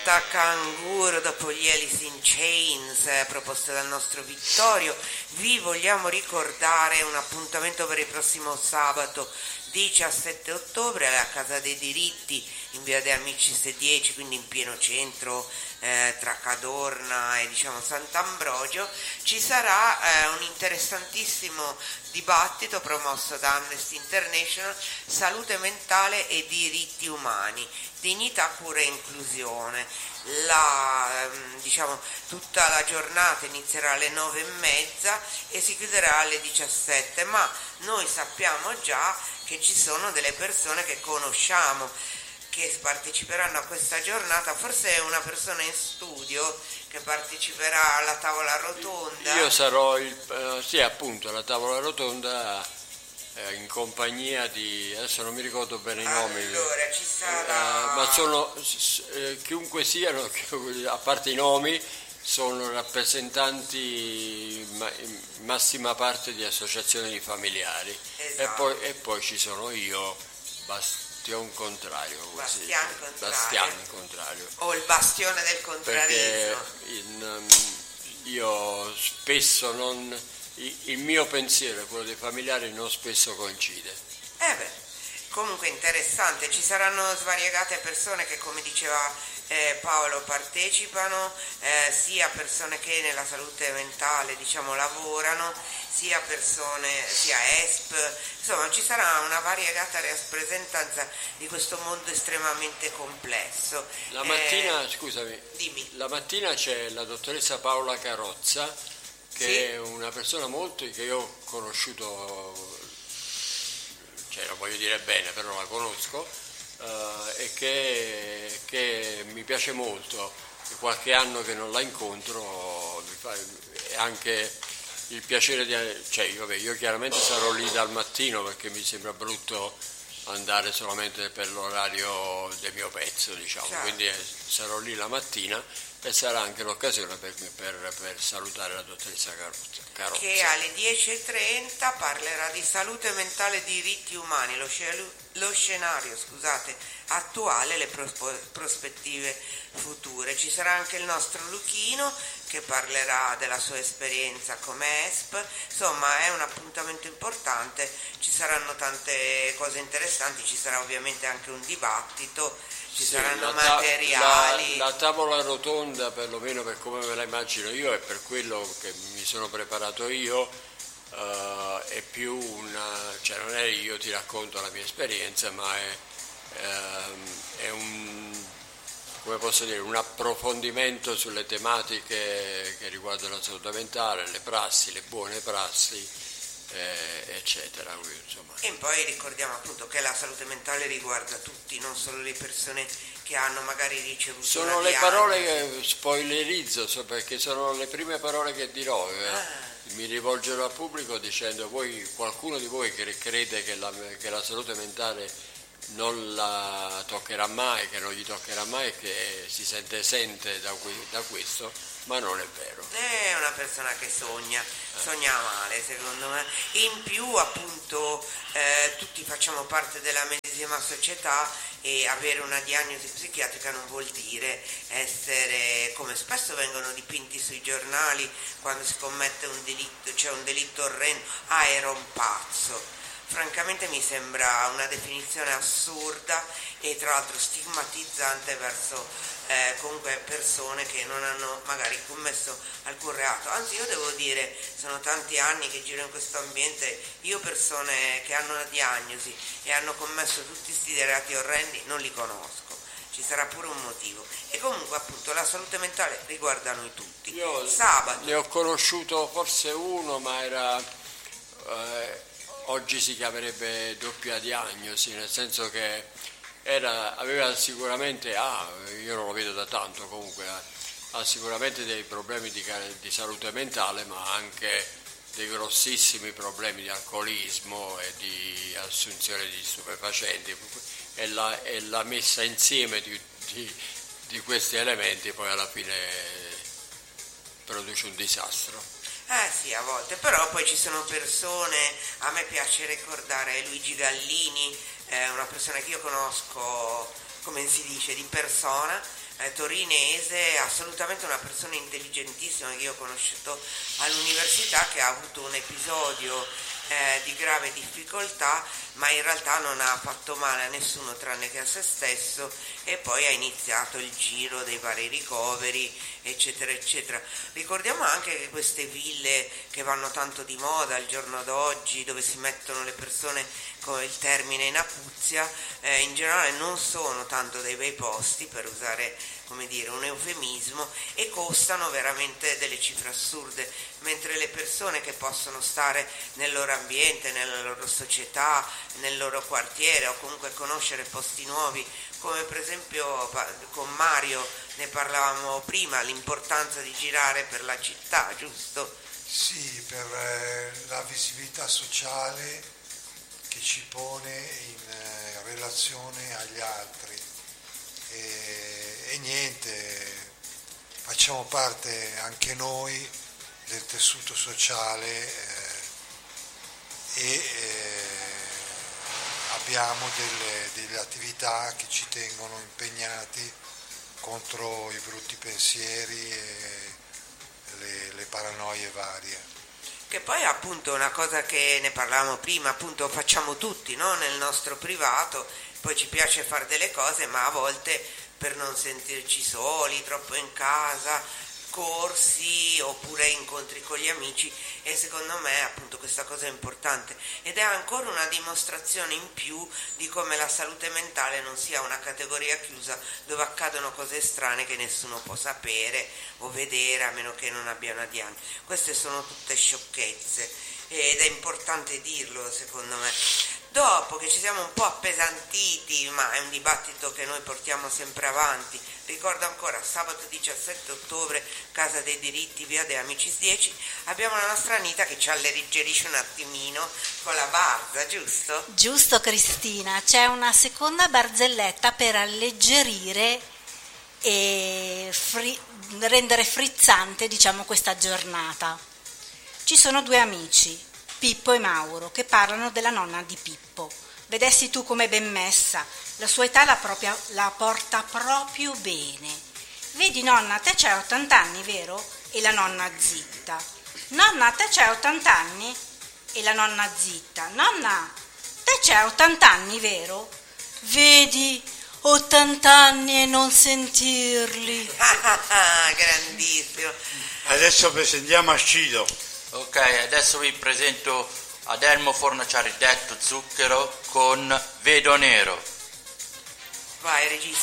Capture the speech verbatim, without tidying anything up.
da Canguro dopo gli Alice in Chains eh, proposte dal nostro Vittorio. Vi vogliamo ricordare un appuntamento per il prossimo sabato diciassette ottobre alla Casa dei Diritti in via De Amicis dieci, quindi in pieno centro eh, tra Cadorna e diciamo Sant'Ambrogio. Ci sarà eh, un interessantissimo dibattito promosso da Amnesty International: salute mentale e diritti umani, dignità, cura e inclusione. La, diciamo, tutta la giornata inizierà alle nove e mezza e si chiuderà alle diciassette, ma noi sappiamo già che ci sono delle persone che conosciamo che parteciperanno a questa giornata. Forse è una persona in studio che parteciperà alla tavola rotonda. Io sarò il, eh, sì, appunto, alla tavola rotonda eh, in compagnia di, adesso non mi ricordo bene i nomi. Allora ci sarà eh, ma sono eh, chiunque siano, a parte i nomi, sono rappresentanti ma, in massima parte di associazioni di familiari. Esatto. e, poi, e poi ci sono io, Bastian Contrario, Bastian Contrario. Bastian Contrario. O il bastione del contrarismo. Perché in, io spesso non, il mio pensiero e quello dei familiari non spesso coincide. Eh beh, comunque interessante, ci saranno svariegate persone che, come diceva eh, Paolo, partecipano, eh, sia persone che nella salute mentale diciamo lavorano, sia persone, sia E S P, insomma ci sarà una variegata rappresentanza di questo mondo estremamente complesso. La mattina, eh, scusami, dimmi. La mattina c'è la dottoressa Paola Carrozza, che sì, è una persona molto che io ho conosciuto, cioè non voglio dire bene, però la conosco, uh, e che, che mi piace molto. Qualche anno che non la incontro, mi fa anche il piacere di, cioè io, vabbè, io chiaramente sarò lì dal mattino perché mi sembra brutto andare solamente per l'orario del mio pezzo, diciamo, certo. Quindi eh, sarò lì la mattina e sarà anche l'occasione per, per, per salutare la dottoressa Carrozza, Carrozza. Che alle dieci e trenta parlerà di salute mentale e diritti umani, lo, scel- lo scenario scusate, attuale e le pros- prospettive future. Ci sarà anche il nostro Luchino che parlerà della sua esperienza come E S P, insomma è un appuntamento importante, ci saranno tante cose interessanti, ci sarà ovviamente anche un dibattito, ci sì, saranno la ta- materiali. La, la tavola rotonda, perlomeno per come me la immagino io e per quello che mi sono preparato io, uh, è più una, cioè non è io ti racconto la mia esperienza, ma è, uh, è un, come posso dire, un approfondimento sulle tematiche che riguardano la salute mentale, le prassi, le buone prassi, eh, eccetera. Insomma. E poi ricordiamo appunto che la salute mentale riguarda tutti, non solo le persone che hanno magari ricevuto sono una le diagnosi. Parole che spoilerizzo, perché sono le prime parole che dirò. Ah. Mi rivolgerò al pubblico dicendo: voi, qualcuno di voi che crede che la, che la salute mentale non la toccherà mai, che non gli toccherà mai, che si sente esente da, da questo, ma non è vero. È una persona che sogna, sogna male secondo me. In più appunto eh, tutti facciamo parte della medesima società e avere una diagnosi psichiatrica non vuol dire essere, come spesso vengono dipinti sui giornali quando si commette un delitto, cioè un delitto orrendo, ah era un pazzo. Francamente mi sembra una definizione assurda e tra l'altro stigmatizzante verso eh, comunque persone che non hanno magari commesso alcun reato. Anzi, io devo dire, sono tanti anni che giro in questo ambiente, io persone che hanno una diagnosi e hanno commesso tutti questi reati orrendi non li conosco. Ci sarà pure un motivo. E comunque appunto la salute mentale riguarda noi tutti. Io Sabato ne ho conosciuto forse uno, ma era... Eh, oggi si chiamerebbe doppia diagnosi, nel senso che era, aveva sicuramente, ah, io non lo vedo da tanto comunque, ha sicuramente dei problemi di, di salute mentale, ma anche dei grossissimi problemi di alcolismo e di assunzione di stupefacenti, e la, e la messa insieme di, di, di questi elementi poi alla fine produce un disastro. Eh sì, a volte, però poi ci sono persone, a me piace ricordare Luigi Gallini, eh, una persona che io conosco, come si dice, di persona, eh, torinese, assolutamente una persona intelligentissima che io ho conosciuto all'università, che ha avuto un episodio eh, di grave difficoltà, ma in realtà non ha fatto male a nessuno tranne che a se stesso, e poi ha iniziato il giro dei vari ricoveri, eccetera eccetera. Ricordiamo anche che queste ville che vanno tanto di moda al giorno d'oggi, dove si mettono le persone con il termine in apuzia, eh, in generale non sono tanto dei bei posti, per usare, come dire, un eufemismo, e costano veramente delle cifre assurde, mentre le persone che possono stare nel loro ambiente, nella loro società, nel loro quartiere, o comunque conoscere posti nuovi, come per esempio con Mario ne parlavamo prima, l'importanza di girare per la città, giusto? Sì, per eh, la visibilità sociale che ci pone in eh, relazione agli altri, e, e niente, facciamo parte anche noi del tessuto sociale eh, e eh, abbiamo delle, delle attività che ci tengono impegnati contro i brutti pensieri e le, le paranoie varie. Che poi appunto una cosa che ne parlavamo prima, appunto facciamo tutti, no? Nel nostro privato, poi ci piace fare delle cose, ma a volte per non sentirci soli, troppo in casa, corsi oppure incontri con gli amici, e secondo me appunto questa cosa è importante, ed è ancora una dimostrazione in più di come la salute mentale non sia una categoria chiusa dove accadono cose strane che nessuno può sapere o vedere, a meno che non abbia una diagnosi. Queste sono tutte sciocchezze ed è importante dirlo, secondo me. Dopo che ci siamo un po' appesantiti, ma è un dibattito che noi portiamo sempre avanti, ricordo ancora, sabato diciassette ottobre, Casa dei Diritti, via De Amicis dieci, abbiamo la nostra Anita che ci alleggerisce un attimino con la barza, giusto? Giusto, Cristina, c'è una seconda barzelletta per alleggerire e fri- rendere frizzante, diciamo, questa giornata. Ci sono due amici, Pippo e Mauro, che parlano della nonna di Pippo. Vedessi tu com'è ben messa, la sua età la, propria, la porta proprio bene. Vedi nonna, a te c'hai ottanta anni, vero? E la nonna zitta. Nonna, a te c'hai ottanta anni? E la nonna zitta. Nonna, te c'hai ottanta anni, vero? Vedi, ottanta anni e non sentirli. Ah, grandissimo. Adesso presentiamo Ascido. Ok, adesso vi presento Adelmo Fornaciari detto Zucchero con Vedo Nero. Vai, regista.